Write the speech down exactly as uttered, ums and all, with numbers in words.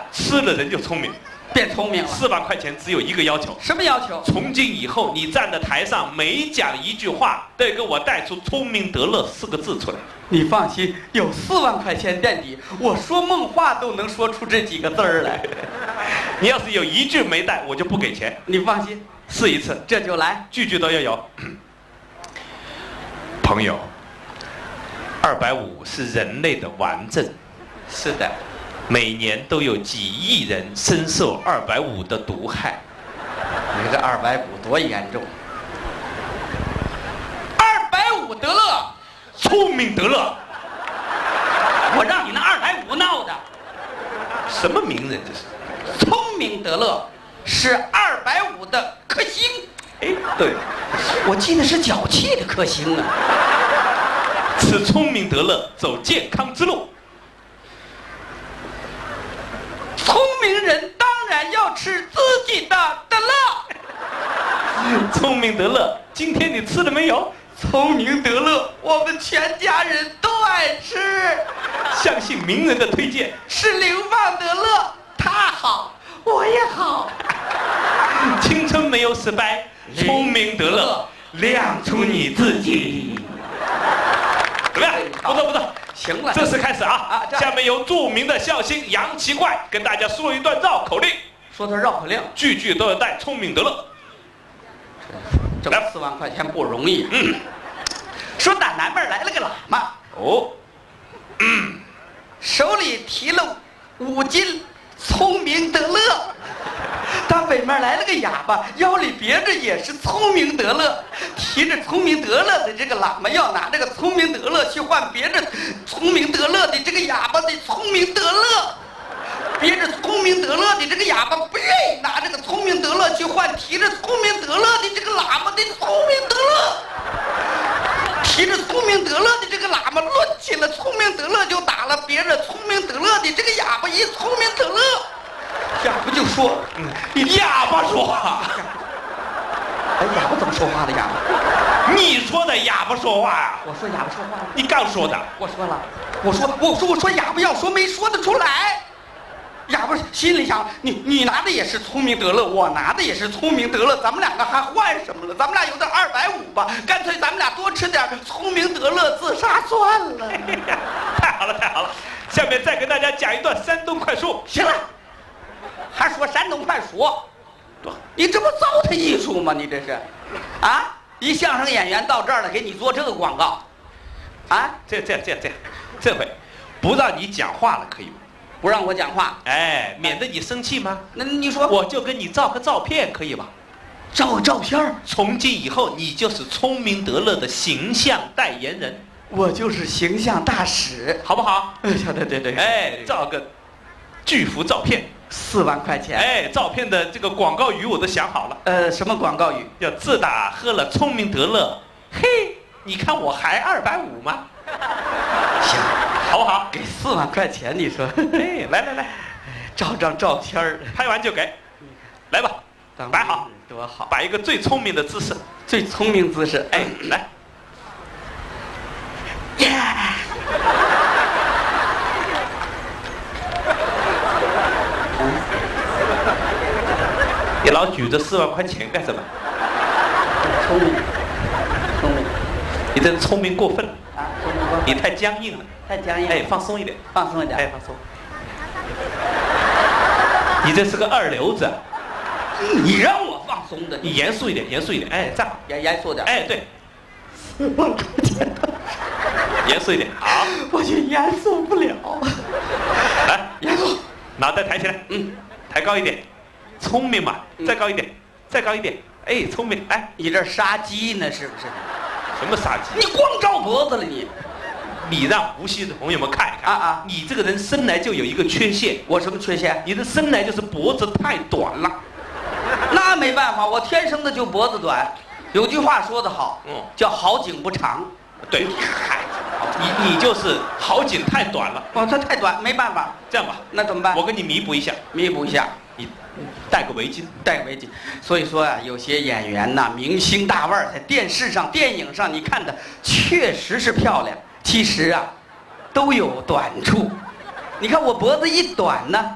吃了人就聪明， 变聪明了。 四万块钱只有一个要求， 什么要求？ 从今以后，你站在台上，每讲一句话，都给我带出“聪明得乐”四个字出来。 你放心，有四万块钱垫底，我说梦话都能说出这几个字儿来。 你要是有一句没带，我就不给钱。 你放心， 试一次， 这就来， 句句都要有。朋友，二百五是人类的顽症， 是的， 每年都有几亿人深受二百五的毒害。 你这二百五多严重？二百五得乐， 聪明得乐。 我让你那二百五闹的。 什么名人这是？ 聪明得乐是二百五的克星。 哎，对， 我记得是脚气的克星啊。 此聪明得乐，走健康之路。 聪明人当然要吃自己的得乐。 聪明得乐，今天你吃了没有？ 聪明得乐，我们全家人都爱吃。 相信名人的推荐， 是流放得乐，他好，我也好。 青春没有失败，聪明得乐，亮出你自己。怎么样？不错不错， 行了， 正式开始啊！ 啊下面由著名的笑星杨奇怪跟大家说一段绕口令， 说段绕口令， 句句都要带聪明得乐。 挣四万块钱不容易。嗯，说打南边来了个喇嘛， 哦， 嗯，手里提了五斤聪明得乐。他北面来了个哑巴，腰里别着也是聪明得乐，提着聪明得乐的这个喇嘛要拿这个聪明得乐去换别着聪明得乐的这个哑巴的聪明得乐，别着聪明得乐的这个哑巴不愿意拿这个聪明得乐去换提着聪明得乐的这个喇嘛的聪明得乐，提着聪明得乐的这个喇嘛抡起了聪明得乐就打了别着聪明得乐的这个哑巴一聪明得乐。哑巴就说：“ 嗯，哑巴说话。 哎，哑巴怎么说话的？哑巴， 你说的哑巴说话呀？ 我说哑巴说话了， 你刚说的。 我说了，我说我说我说哑巴要说没说得出来。哑巴心里想，你你拿的也是聪明得乐，我拿的也是聪明得乐，咱们两个还换什么了？咱们俩有点二百五吧，干脆咱们俩多吃点聪明得乐自杀算了。 哎呀，太好了太好了！下面再跟大家讲一段山东快书。 行了。”还说山东快书，你这不糟蹋艺术吗？你这是，啊！一相声演员到这儿了，给你做这个广告，啊！ 这样这样这样这样，这回不让你讲话了，可以吗？ 不让我讲话， 哎，免得你生气吗？ 那你说， 我就跟你照个照片，可以吧？ 照个照片， 从今以后你就是聪明得乐的形象代言人， 我就是形象大使， 好不好？ 哎，对对对， 哎，照个巨幅照片。 四万块钱， 哎，照片的这个广告语我都想好了。 呃，什么广告语？ 要自打喝了聪明得乐，嘿，你看我还二百五吗？ 行， 好不好？ 给四万块钱，你说？ 哎，来来来， 照张照片儿， 拍完就给，来吧，摆好， 多好， 摆一个最聪明的姿势， 最聪明姿势， 哎，来， 耶！ 你老举着四万块钱干什么？ 聪明，聪明， 你这聪明过分了啊！聪明过分， 你太僵硬了， 太僵硬了。 哎，放松一点， 放松一点， 哎，放松。你这是个二流子， 你让我放松的， 你严肃一点，严肃一点，哎，站好， 严严肃点。 哎，对， 四万块钱， 严肃一点，好， 我就严肃不了。 来， 严肃， 脑袋抬起来，嗯，抬高一点。聪明嘛，再高一点，再高一点，哎，聪明，哎， 你这杀鸡呢是不是？ 什么杀鸡？ 你光照脖子了你！ 你让无锡的朋友们看一看啊啊！ 你这个人生来就有一个缺陷， 我什么缺陷？ 你的生来就是脖子太短了。 那没办法，我天生的就脖子短。有句话说得好， 嗯， 叫好景不长。 对，嗨，你你就是好景太短了。 哦，它太短，没办法。 这样吧， 那怎么办？ 我给你弥补一下， 弥补一下。 你戴个围巾， 戴个围巾。所以说啊，有些演员呐，明星大腕儿，在电视上、电影上，你看的确实是漂亮，其实啊，都有短处。你看我脖子一短呢，